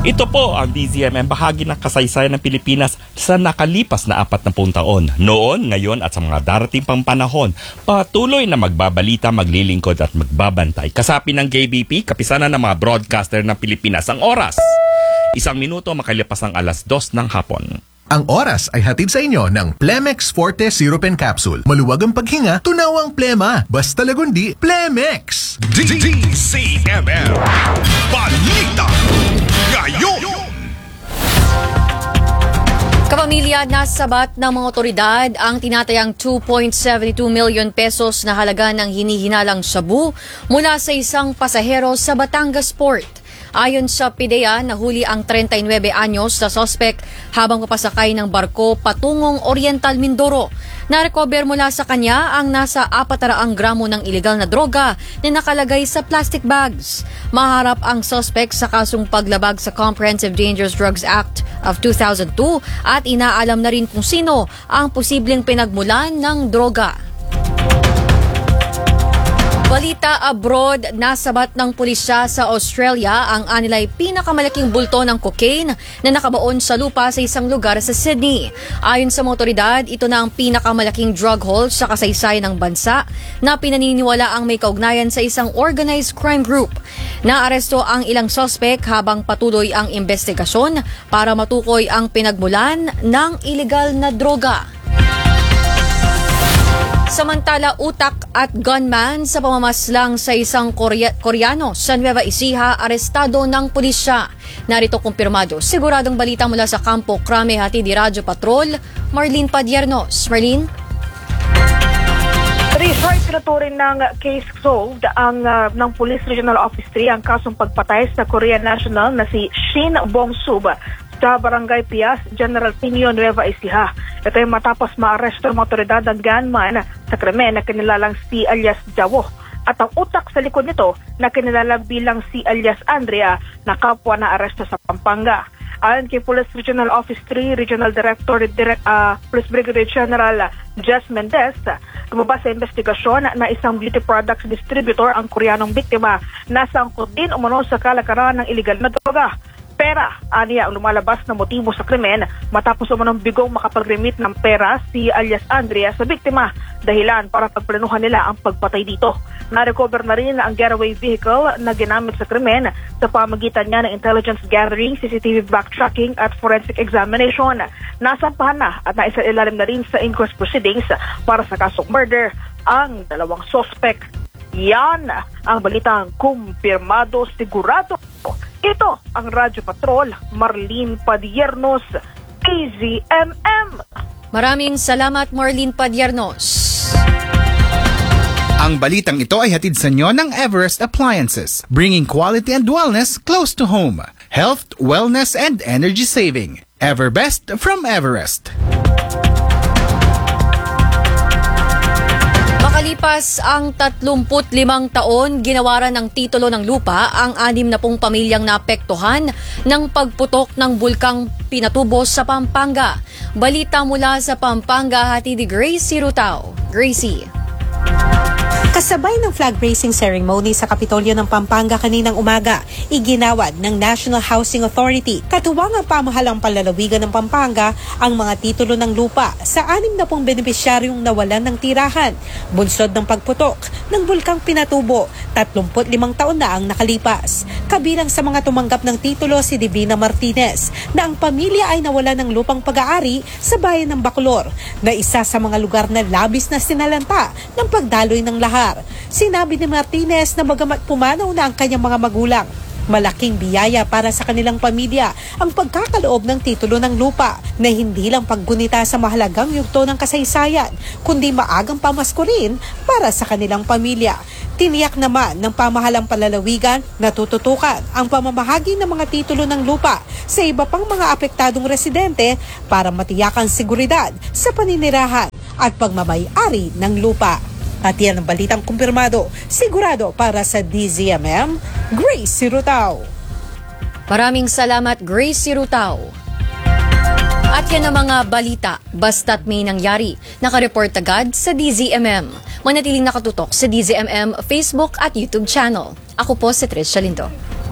Ito po ang DZMM, bahagi ng kasaysayan ng Pilipinas sa nakalipas na 40 taon. Noon, ngayon at sa mga darating pang panahon, patuloy na magbabalita, maglilingkod at magbabantay. Kasapi ng KBP, kapisanan ng mga broadcaster ng Pilipinas. Ang oras, 1 minuto makalipas ang 2:00 ng hapon. Ang oras ay hatid sa inyo ng Plemex Forte Syrup and Capsule. Maluwag ang paghinga, tunawang plema. Basta lagundi, Plemex! DZMM Balita ngayon. Kapamilya, nasabat ng mga otoridad ang tinatayang 2.72 million pesos na halaga ng hinihinalang shabu mula sa isang pasahero sa Batangas Port. Ayon sa PIDEA, nahuli ang 39 anyos na sospek habang papasakay ng barko patungong Oriental Mindoro. Narecover mula sa kanya ang nasa 400 gramo ng ilegal na droga na nakalagay sa plastic bags. Maharap ang sospek sa kasong paglabag sa Comprehensive Dangerous Drugs Act of 2002 at inaalam na rin kung sino ang posibleng pinagmulan ng droga. Balita abroad, nasabat ng pulisya sa Australia ang anilay pinakamalaking bulto ng cocaine na nakabaon sa lupa sa isang lugar sa Sydney. Ayon sa mga otoridad, ito na ang pinakamalaking drug haul sa kasaysayan ng bansa na pinaniniwala ang may kaugnayan sa isang organized crime group. Naaresto ang ilang sospek habang patuloy ang investigasyon para matukoy ang pinagmulan ng ilegal na droga. Samantala, utak at gunman sa pamamaslang sa isang Koreano sa Nueva Ecija, arestado ng pulisya. Narito kumpirmado. Siguradong balita mula sa Kampo Krame, hatid ni Radyo Patrol, Marlene Padiernos. Marlene? Richard, pinaturin ng case solved ng Police Regional Office 3 ang kasong pagpatay sa Korean national na si Shin Bong-sub sa Barangay Pias, General Pino, Nueva Ecija. Ito ay matapos maaresto ng otoridad ng gunman sa krimen na kinilalang si alias Jawo at ang utak sa likod nito na kinilala bilang si alias Andrea na kapwa na aresto sa Pampanga. Ayon kay Police Regional Office 3 Regional Director Police Brigadier General Jess Mendez, lumabas sa investigasyon na isang beauty products distributor ang Koreanong biktima na sangkot din umano sa kalakaran ng iligal na droga. Pera, aniya ang lumalabas na motibo sa krimen matapos umanong bigong makapag-remit ng pera si alias Andrea sa biktima, dahilan para pagplanuhan nila ang pagpatay dito. Na-recover na rin ang getaway vehicle na ginamit sa krimen sa pamagitan niya ng intelligence gathering, CCTV backtracking at forensic examination. Nasampahan na at naisailalim na rin sa inquest proceedings para sa kasong murder ang dalawang suspect. Yan ang balitang kumpirmado, sigurado. Ito ang Radyo Patrol, Marlene Padiernos, DZMM. Maraming salamat, Marlene Padiernos. Ang balitang ito ay hatid sa inyo ng Everest Appliances, bringing quality and wellness close to home. Health, wellness, and energy saving. Everbest from Everest. Makalipas ang 35 taon, ginawaran ng titulo ng lupa ang 60 pamilyang naapektuhan ng pagputok ng bulkang Pinatubo sa Pampanga. Balita mula sa Pampanga, hatid ni Gracie Rutao. Gracie. Kasabay ng flag raising ceremony sa Kapitolyo ng Pampanga kaninang umaga, iginawad ng National Housing Authority, katuwang ang pamahalang panlalawigan ng Pampanga, ang mga titulo ng lupa sa 60 benepisyaryong nawalan ng tirahan, bunsod ng pagputok ng bulkang Pinatubo, 35 taon na ang nakalipas. Kabilang sa mga tumanggap ng titulo si Divina Martinez, na ang pamilya ay nawalan ng lupang pag-aari sa bayan ng Bacolor, na isa sa mga lugar na labis na sinalanta ng pagdaloy ng lahar. Sinabi ni Martinez na bagamat pumanaw na ang kanyang mga magulang, malaking biyaya para sa kanilang pamilya ang pagkakaloob ng titulo ng lupa na hindi lang paggunita sa mahalagang yugto ng kasaysayan, kundi maagang pamasko rin para sa kanilang pamilya. Tiniyak naman ng pamahalang palalawigan na tututukan ang pamamahagi ng mga titulo ng lupa sa iba pang mga apektadong residente para matiyakan seguridad sa paninirahan at pagmamay-ari ng lupa. At yan ang balitang kumpirmado, sigurado para sa DZMM, Gracie Rutao. Maraming salamat, Gracie Rutao. At yan ang mga balita, basta't may nangyari. Nakareport agad sa DZMM. Manatiling nakatutok sa DZMM Facebook at YouTube channel. Ako po si Tricia Lindo.